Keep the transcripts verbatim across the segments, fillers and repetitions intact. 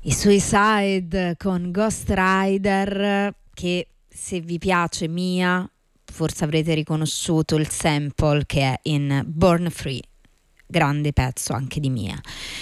I Suicide con Ghost Rider, che se vi piace Mia forse avrete riconosciuto il sample che è in Born Free, grande pezzo anche di Mia.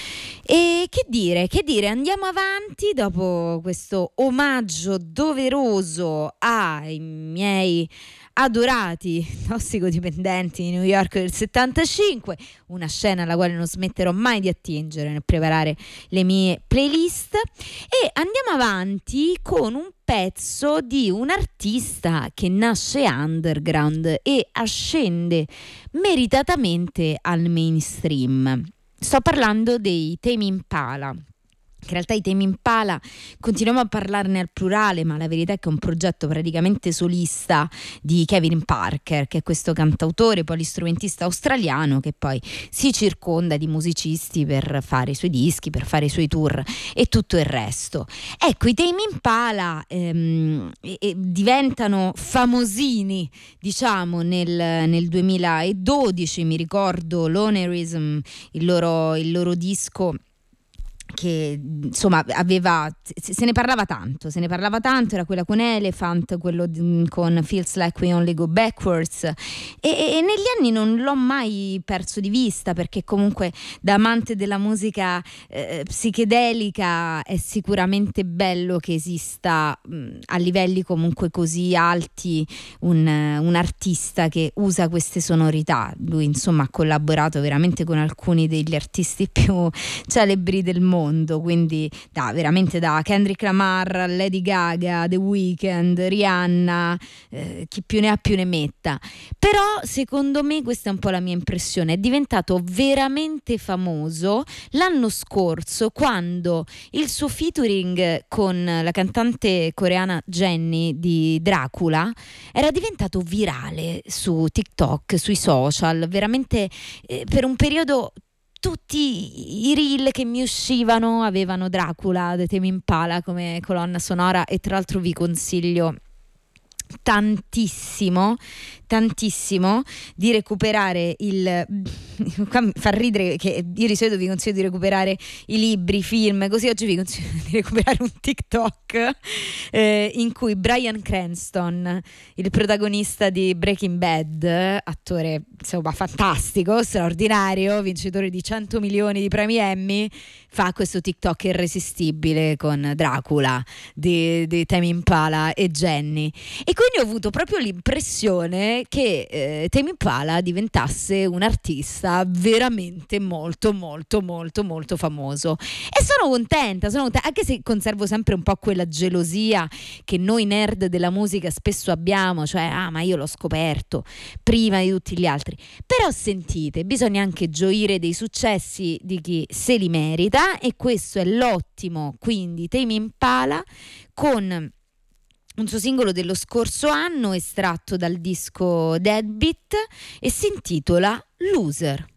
E che dire, che dire, andiamo avanti dopo questo omaggio doveroso ai miei adorati tossicodipendenti di New York del settantacinque, una scena alla quale non smetterò mai di attingere nel preparare le mie playlist. E andiamo avanti con un pezzo di un artista che nasce underground e ascende meritatamente al mainstream. Sto parlando dei Tame Impala. In realtà i Tame Impala continuiamo a parlarne al plurale, ma la verità è che è un progetto praticamente solista di Kevin Parker, che è questo cantautore polistrumentista australiano che poi si circonda di musicisti per fare i suoi dischi, per fare i suoi tour e tutto il resto. Ecco, i Tame Impala ehm, e, e diventano famosini, diciamo, nel, nel duemiladodici. Mi ricordo l'Onerism, il loro, il loro disco che insomma aveva, se ne parlava tanto, se ne parlava tanto, era quella con Elephant, quello di, con Feels Like We Only Go Backwards, e, e negli anni non l'ho mai perso di vista, perché comunque da amante della musica eh, psichedelica è sicuramente bello che esista mh, a livelli comunque così alti un, un artista che usa queste sonorità. Lui insomma ha collaborato veramente con alcuni degli artisti più celebri del mondo, quindi da, veramente da Kendrick Lamar, Lady Gaga, The Weeknd, Rihanna, eh, chi più ne ha più ne metta. Però secondo me, questa è un po' la mia impressione, è diventato veramente famoso l'anno scorso, quando il suo featuring con la cantante coreana Jennie di Dracula era diventato virale su TikTok, sui social, veramente eh, per un periodo tutti i reel che mi uscivano avevano Dracula, The Tame Impala come colonna sonora. E tra l'altro vi consiglio tantissimo tantissimo di recuperare il qua mi fa ridere che io di solito vi consiglio di recuperare i libri, i film, così oggi vi consiglio di recuperare un TikTok eh, in cui Bryan Cranston, il protagonista di Breaking Bad, attore insomma fantastico, straordinario, vincitore di cento milioni di premi Emmy, fa questo TikTok irresistibile con Dracula di, di Tame Impala e Jennie. E quindi ho avuto proprio l'impressione che eh, Tame Impala diventasse un artista veramente molto molto molto molto famoso, e sono contenta, sono contenta, anche se conservo sempre un po' quella gelosia che noi nerd della musica spesso abbiamo, cioè ah ma io l'ho scoperto prima di tutti gli altri. Però sentite, bisogna anche gioire dei successi di chi se li merita, e questo è l'ottimo quindi Tame Impala con un suo singolo dello scorso anno estratto dal disco Deadbeat e si intitola Loser.